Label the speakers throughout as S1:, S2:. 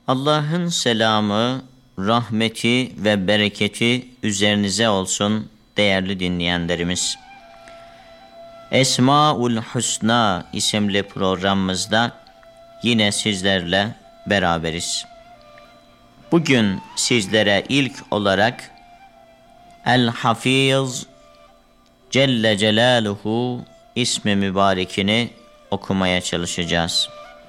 S1: Allah'ın selamı, rahmeti ve bereketi üzerinize olsun değerli dinleyenlerimiz. Esmaül Hüsna isimli programımızda yine sizlerle beraberiz. Bugün sizlere ilk olarak El-Hafiz Celle Celaluhu ismi mübarekini okumaya çalışacağız.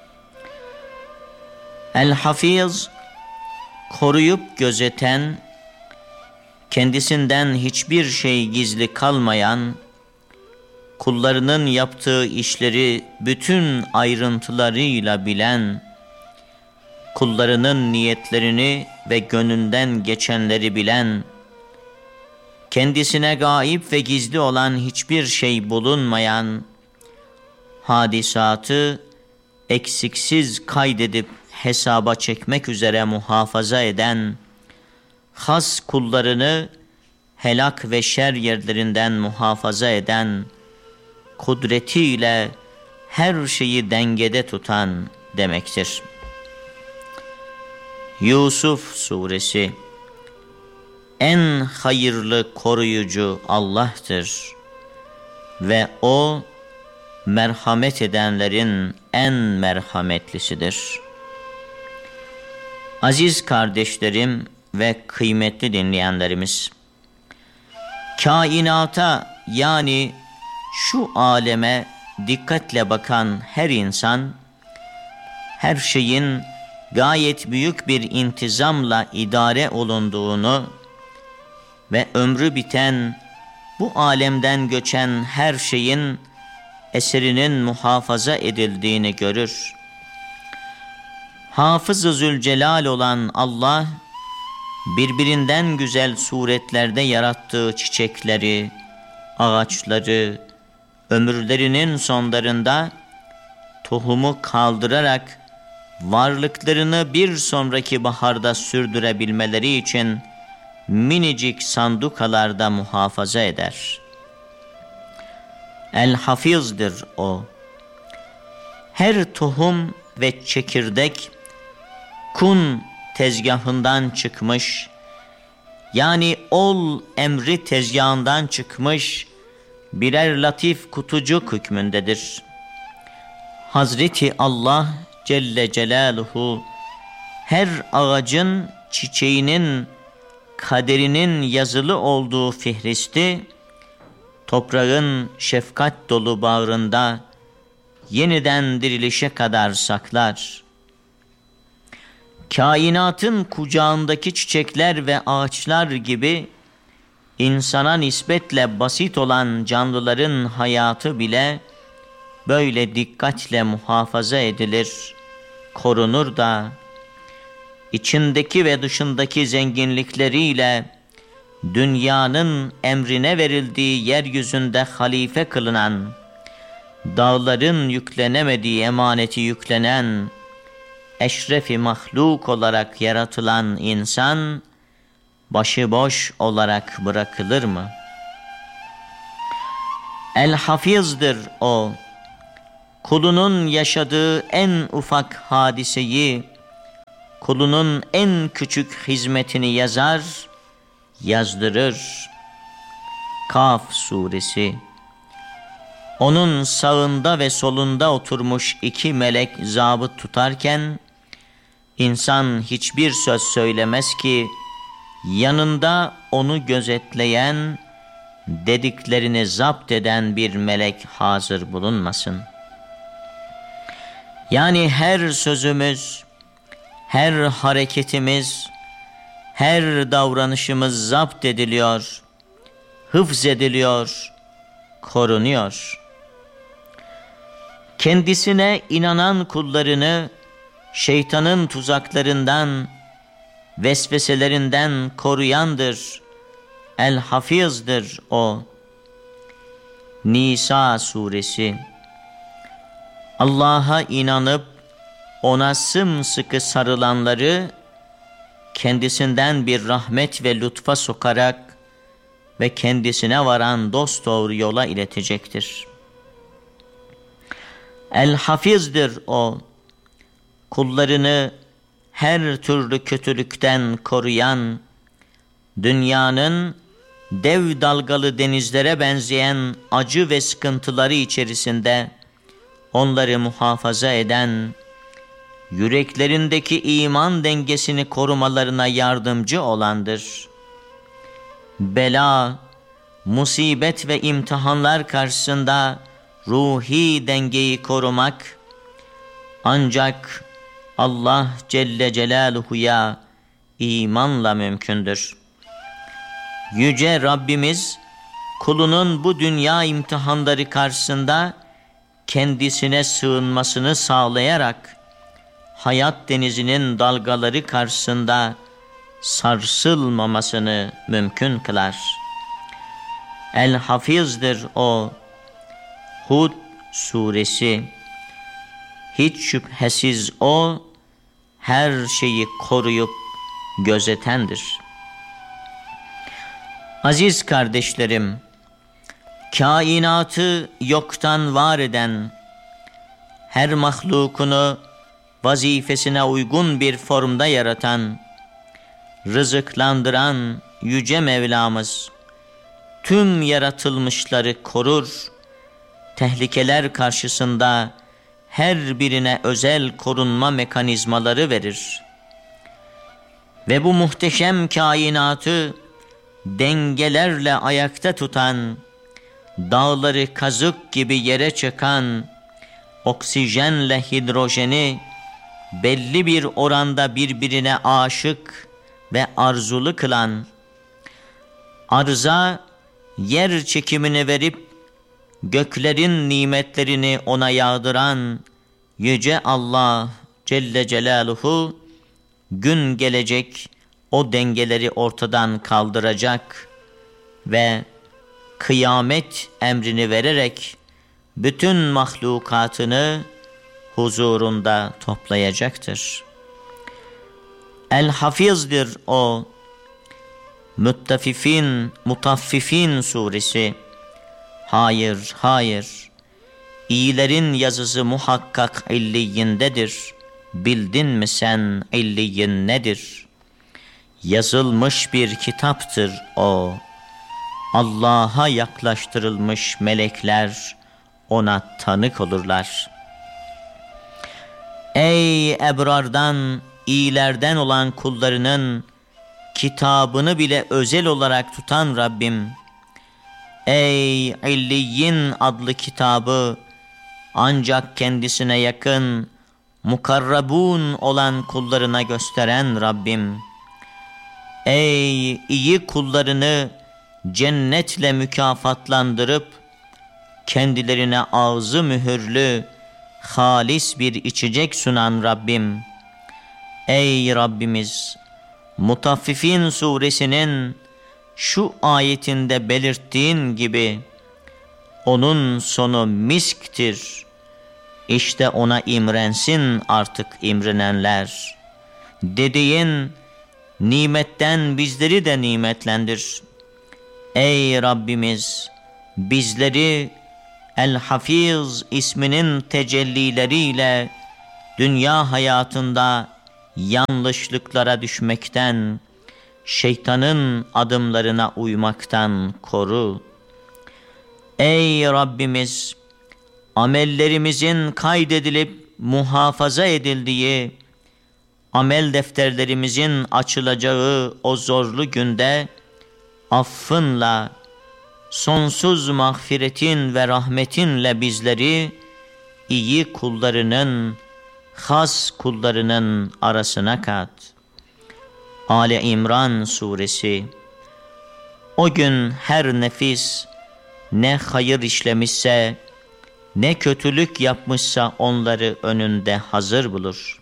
S1: El-Hafiz, koruyup gözeten, kendisinden hiçbir şey gizli kalmayan, kullarının yaptığı işleri bütün ayrıntılarıyla bilen, kullarının niyetlerini ve gönlünden geçenleri bilen, kendisine gayip ve gizli olan hiçbir şey bulunmayan, hadisatı eksiksiz kaydedip hesaba çekmek üzere muhafaza eden, has kullarını helak ve şer yerlerinden muhafaza eden, kudretiyle her şeyi dengede tutan demektir. Yusuf Suresi. En hayırlı koruyucu Allah'tır ve O merhamet edenlerin en merhametlisidir. Aziz kardeşlerim ve kıymetli dinleyenlerimiz, kainata yani şu aleme dikkatle bakan her insan, her şeyin gayet büyük bir intizamla idare olunduğunu ve ömrü biten, bu alemden göçen her şeyin eserinin muhafaza edildiğini görür. Hafız-ı Zülcelal olan Allah, birbirinden güzel suretlerde yarattığı çiçekleri, ağaçları, ömürlerinin sonlarında tohumu kaldırarak varlıklarını bir sonraki baharda sürdürebilmeleri için minicik sandukalarda muhafaza eder. El-Hafiz'dir O. Her tohum ve çekirdek kun tezgahından çıkmış, yani ol emri tezgahından çıkmış birer latif kutucuk hükmündedir. Hazreti Allah Celle Celaluhu her ağacın, çiçeğinin, kaderinin yazılı olduğu fihristi toprağın şefkat dolu bağrında yeniden dirilişe kadar saklar. Kainatın kucağındaki çiçekler ve ağaçlar gibi insana nispetle basit olan canlıların hayatı bile böyle dikkatle muhafaza edilir, korunur da içindeki ve dışındaki zenginlikleriyle dünyanın emrine verildiği yeryüzünde halife kılınan, dağların yüklenemediği emaneti yüklenen, eşrefi mahluk olarak yaratılan insan, başıboş olarak bırakılır mı? El-Hafiz'dir O. Kulunun yaşadığı en ufak hadiseyi, kulunun en küçük hizmetini yazar, yazdırır. Kaf Suresi. Onun sağında ve solunda oturmuş iki melek zabıt tutarken, insan hiçbir söz söylemez ki, yanında onu gözetleyen, dediklerini zapt eden bir melek hazır bulunmasın. Yani her sözümüz, her hareketimiz, her davranışımız zapt ediliyor, hıfz ediliyor, korunuyor. Kendisine inanan kullarını şeytanın tuzaklarından, vesveselerinden koruyandır. El-Hafiz'dir O. Nisa Suresi. Allah'a inanıp ona sımsıkı sarılanları kendisinden bir rahmet ve lütfa sokarak ve kendisine varan dosdoğru yola iletecektir. El-Hafiz'dir O. Kullarını her türlü kötülükten koruyan, dünyanın dev dalgalı denizlere benzeyen acı ve sıkıntıları içerisinde onları muhafaza eden, yüreklerindeki iman dengesini korumalarına yardımcı olandır. Bela, musibet ve imtihanlar karşısında ruhi dengeyi korumak ancak Allah Celle Celaluhu'ya imanla mümkündür. Yüce Rabbimiz kulunun bu dünya imtihanları karşısında kendisine sığınmasını sağlayarak hayat denizinin dalgaları karşısında sarsılmamasını mümkün kılar. El-Hafiz'dir o. Hud suresi. Hiç şüphesiz o her şeyi koruyup gözetendir. Aziz kardeşlerim, kainatı yoktan var eden, her mahlukunu vazifesine uygun bir formda yaratan, rızıklandıran Yüce Mevlamız, tüm yaratılmışları korur, tehlikeler karşısında her birine özel korunma mekanizmaları verir. Ve bu muhteşem kainatı dengelerle ayakta tutan, dağları kazık gibi yere çakan, oksijenle hidrojeni belli bir oranda birbirine aşık ve arzulu kılan, arza yer çekimini verip göklerin nimetlerini ona yağdıran Yüce Allah Celle Celaluhu, gün gelecek o dengeleri ortadan kaldıracak ve kıyamet emrini vererek bütün mahlukatını huzurunda toplayacaktır. El-Hafiz'dir o. Mutaffifin suresi. Hayır, hayır. İyilerin yazısı muhakkak illiyindedir. Bildin mi sen illiyin nedir? Yazılmış bir kitaptır o. Allah'a yaklaştırılmış melekler ona tanık olurlar. Ey ebrardan, iyilerden olan kullarının kitabını bile özel olarak tutan Rabbim, ey İlliyin adlı kitabı ancak kendisine yakın, mukarrabun olan kullarına gösteren Rabbim, ey iyi kullarını cennetle mükafatlandırıp kendilerine ağzı mühürlü halis bir içecek sunan Rabbim, ey Rabbimiz, Mutaffifin suresinin şu ayetinde belirttiğin gibi onun sonu misktir. İşte ona imrensin artık imrenenler. Dediğin nimetten bizleri de nimetlendir. Ey Rabbimiz, bizleri El-Hafiz isminin tecellileriyle dünya hayatında yanlışlıklara düşmekten, şeytanın adımlarına uymaktan koru. Ey Rabbimiz, amellerimizin kaydedilip muhafaza edildiği, amel defterlerimizin açılacağı o zorlu günde affınla, sonsuz mağfiretin ve rahmetinle bizleri iyi kullarının, has kullarının arasına kat. Ali İmran suresi. O gün her nefis ne hayır işlemişse, ne kötülük yapmışsa onları önünde hazır bulur.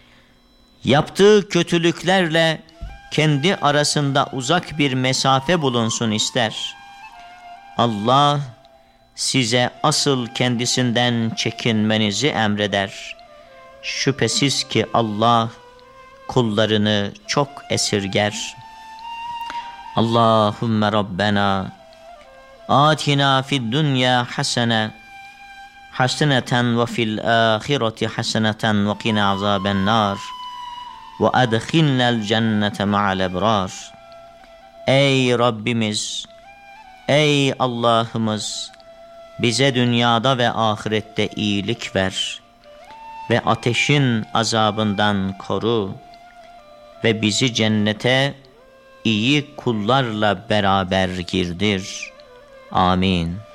S1: Yaptığı kötülüklerle kendi arasında uzak bir mesafe bulunsun ister. Allah size asıl kendisinden çekinmenizi emreder. Şüphesiz ki Allah kullarını çok esirger. Allahümme Rabbena atina fid dünya haseneten ve fil ahireti haseneten ve qina azaben nar ve adkhilnel cennete ma'al ebrar. Ey Rabbimiz, ey Allah'ımız, bize dünyada ve ahirette iyilik ver ve ateşin azabından koru ve bizi cennete iyi kullarla beraber girdir. Amin.